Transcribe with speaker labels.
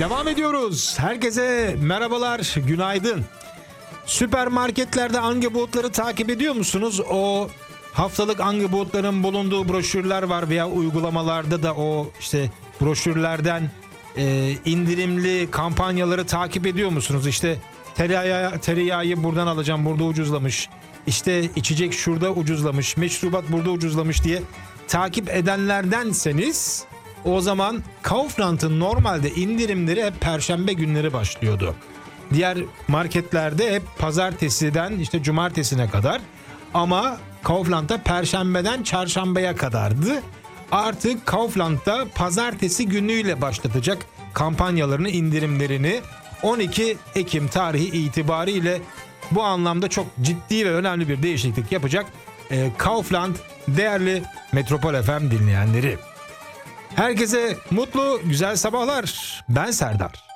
Speaker 1: Devam ediyoruz. Herkese merhabalar, günaydın. Süpermarketlerde Angebot'ları takip ediyor musunuz? O haftalık Angebot'ların bulunduğu broşürler var veya uygulamalarda da o işte broşürlerden indirimli kampanyaları takip ediyor musunuz? İşte tereyağı buradan alacağım, burada ucuzlamış. İşte içecek şurada ucuzlamış, meşrubat burada ucuzlamış diye takip edenlerdenseniz o zaman Kaufland'ın normalde indirimleri hep perşembe günleri başlıyordu. Diğer marketlerde hep pazartesiden işte cumartesine kadar, ama Kaufland'da perşembeden çarşambaya kadardı. Artık Kaufland'da pazartesi günüyle başlatacak kampanyalarını, indirimlerini 12 Ekim tarihi itibariyle. Bu anlamda çok ciddi ve önemli bir değişiklik yapacak Kaufland, değerli Metropol FM dinleyenleri. Herkese mutlu, güzel sabahlar. Ben Serdar.